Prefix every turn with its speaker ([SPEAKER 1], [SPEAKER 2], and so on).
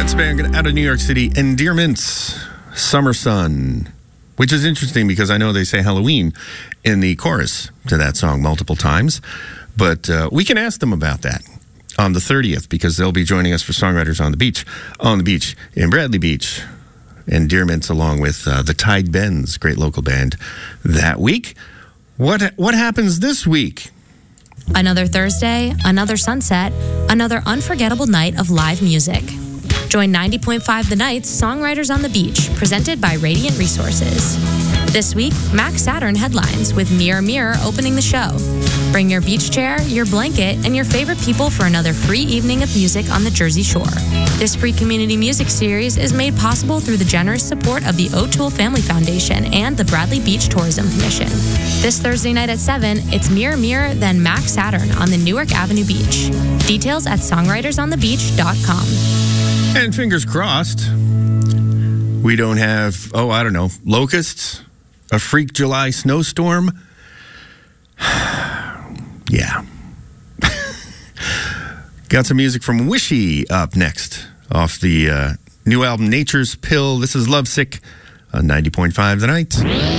[SPEAKER 1] That's a band out of New York City, Endearments, Summer Sun, which is interesting because I know they say Halloween in the chorus to that song multiple times, but we can ask them about that on the 30th because they'll be joining us for Songwriters on the Beach in Bradley Beach. Endearments along with the Tide Bends, great local band that week. What happens this week?
[SPEAKER 2] Another Thursday, another sunset, another unforgettable night of live music. Join 90.5 The Night's Songwriters on the Beach, presented by Radiant Resources. This week, Max Saturn headlines with Mirror Mirror opening the show. Bring your beach chair, your blanket, and your favorite people for another free evening of music on the Jersey Shore. This free community music series is made possible through the generous support of the O'Toole Family Foundation and the Bradley Beach Tourism Commission. This Thursday night at 7, it's Mirror Mirror, then Max Saturn on the Newark Avenue Beach. Details at songwritersonthebeach.com.
[SPEAKER 1] And fingers crossed, we don't have, locusts, a freak July snowstorm. Yeah. Got some music from Wishy up next off the new album Nature's Pill. This is Lovesick on 90.5 The Night.